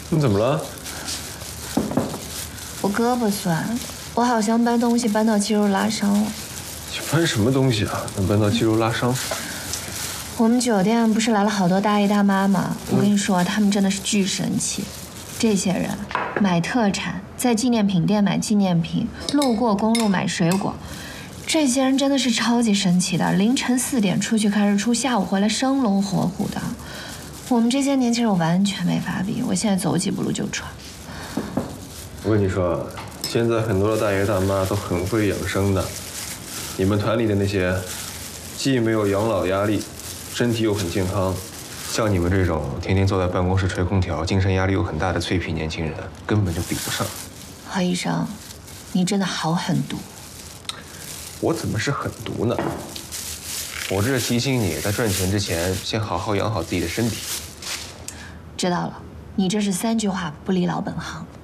你怎么了？ 我胳膊酸，我好像搬东西搬到肌肉拉伤了。 你搬什么东西啊？能搬到肌肉拉伤？ 我们酒店不是来了好多大爷大妈吗？我跟你说，他们真的是巨神奇。这些人买特产，在纪念品店买纪念品，路过公路买水果。这些人真的是超级神奇的，凌晨4点出去看日出，下午回来生龙活虎的。我们这些年轻人完全没法比，我现在走几步路就喘。 我跟你说，现在很多的大爷大妈都很会养生的。你们团里的那些，既没有养老压力，身体又很健康，像你们这种天天坐在办公室吹空调、精神压力又很大的脆皮年轻人，根本就比不上。 何医生，你真的好狠毒。 我怎么是狠毒呢？我这是提醒你，在赚钱之前，先好好养好自己的身体。 知道了，你这是3句话不离老本行。